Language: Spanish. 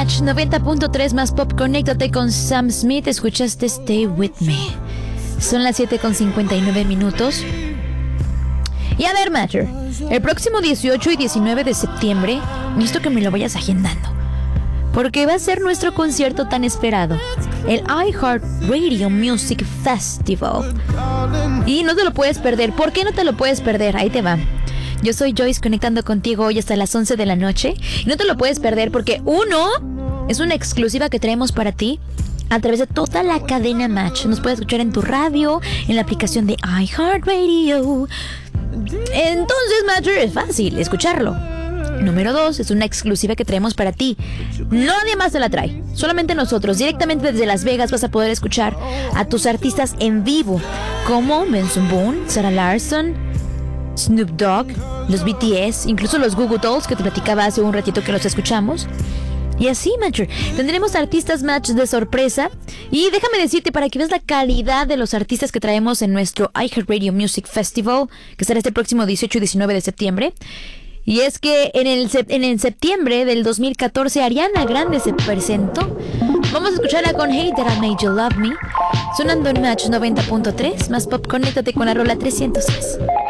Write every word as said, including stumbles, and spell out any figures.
Match noventa punto tres más pop. Conéctate con Sam Smith. Escuchaste Stay With Me. Son las siete con cincuenta y nueve minutos. Y a ver, Matcher, el próximo dieciocho y diecinueve de septiembre necesito que me lo vayas agendando, porque va a ser nuestro concierto tan esperado, el iHeartRadio Music Festival. Y no te lo puedes perder. ¿Por qué no te lo puedes perder? Ahí te va. Yo soy Joyce, conectando contigo hoy hasta las once de la noche. Y no te lo puedes perder porque, uno, es una exclusiva que traemos para ti a través de toda la cadena Match. Nos puedes escuchar en tu radio, en la aplicación de iHeartRadio. Entonces, Matcher, es fácil escucharlo. Número dos, es una exclusiva que traemos para ti. Nadie más te la trae, solamente nosotros. Directamente desde Las Vegas vas a poder escuchar a tus artistas en vivo, como Benson Boone, Sarah Larson, Snoop Dogg, los B T S, incluso los Goo Goo Dolls, que te platicaba hace un ratito que los escuchamos. Y así, Matcher, tendremos artistas Match de sorpresa. Y déjame decirte, para que veas la calidad de los artistas que traemos en nuestro iHeartRadio Music Festival, que será este próximo dieciocho y diecinueve de septiembre. Y es que en el, en el septiembre del dos mil catorce Ariana Grande se presentó. Vamos a escucharla con Hey That I Made You Love Me, sonando en Match noventa punto tres más pop. Conéctate con la rola trescientos seis.